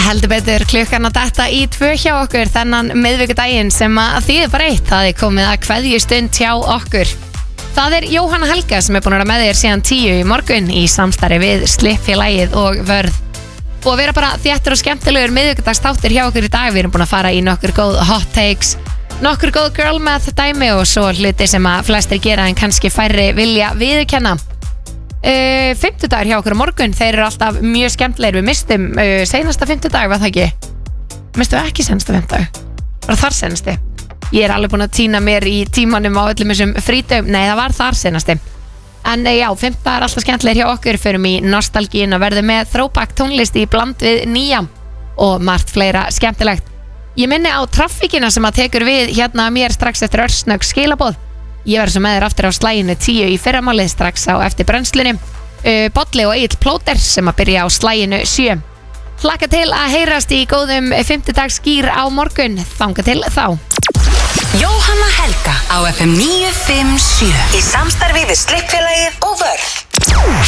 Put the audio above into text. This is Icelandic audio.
Heldur betur klukkan að detta í 2 hjá okkur þennan miðvikudaginn sem að þýðir bara eitt, það er komið að kveðjustund hjá okkur. Það er Jóhanna Helga sem er búin að vera með þér síðan 10 í morgun í samstarfi við Slippfélagið og Vörð. Og að vera bara þéttur og skemmtilegur miðvikudagstáttur hjá okkur í dag. Við erum búin að fara í nokkur góð hot takes, nokkur góð girl math dæmi og svo hluti sem að flestir gera en kannski færri vilja viðurkenna. 50 dagar hjá okkur á morgun, þeir eru alltaf mjög skemmtilegir. Við mistum seinasta 50 dag, var það ekki? Mistum við ekki seinasta 50 dag? Var þar seinasti? Ég er alveg búin að týna mér í tímanum á öllum þessum frítöfum. Nei, það var þar seinasti. En já, 50 dagar alltaf skemmtilegir hjá okkur. Förum í nostalgín og verðum með throwback tónlist í bland við nýja og margt fleira skemmtilegt. Ég minni á traffíkina sem að tekur við hérna mér strax eftir örsnögg skilaboð. Ég verður svo með þér aftur á slaginu 10 í fyrramálið strax á eftir brennslunni. Bolli og Egill Plóter sem að byrja á slaginu 7. Hlakka til að heyrast í góðum 50 dags gír á morgun. Þanga til þá. Jóhanna Helga á FM 957 í samstarfi við Slippfélagið og Vörð.